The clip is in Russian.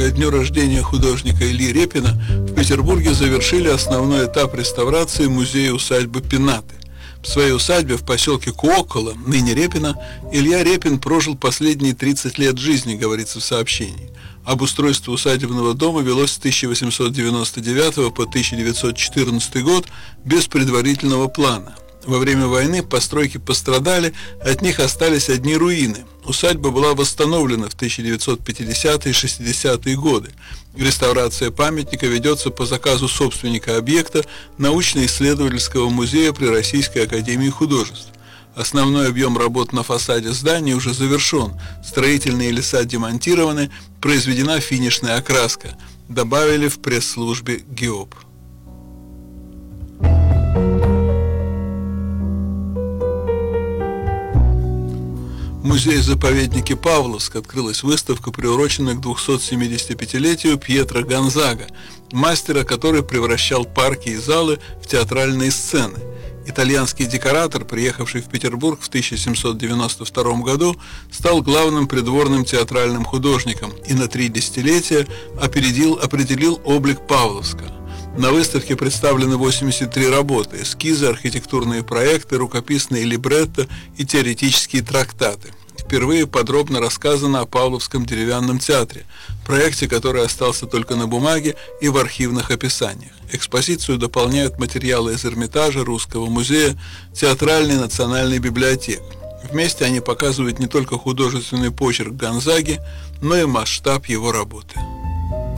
ко дню рождения художника Ильи Репина в Петербурге завершили основной этап реставрации музея-усадьбы Пенаты. В своей усадьбе в поселке Куоккола, ныне Репино, Илья Репин прожил последние 30 лет жизни, говорится в сообщении. Обустройство усадебного дома велось с 1899 по 1914 год без предварительного плана. Во время войны постройки пострадали, от них остались одни руины. Усадьба была восстановлена в 1950-е и 60-е годы. Реставрация памятника ведется по заказу собственника объекта научно-исследовательского музея при Российской академии художеств. Основной объем работ на фасаде здания уже завершен, строительные леса демонтированы, произведена финишная окраска, добавили в пресс-службе ГИОП. В музее-заповеднике Павловск открылась выставка, приуроченная к 275-летию Пьетро Гонзага, мастера, который превращал парки и залы в театральные сцены. Итальянский декоратор, приехавший в Петербург в 1792 году, стал главным придворным театральным художником и на 3 десятилетия определил облик Павловска. На выставке представлены 83 работы, эскизы, архитектурные проекты, рукописные либретто и теоретические трактаты. Впервые подробно рассказано о Павловском деревянном театре, проекте, который остался только на бумаге и в архивных описаниях. Экспозицию дополняют материалы из Эрмитажа, Русского музея, Театральной национальной библиотеки. Вместе они показывают не только художественный почерк Гонзаги, но и масштаб его работы.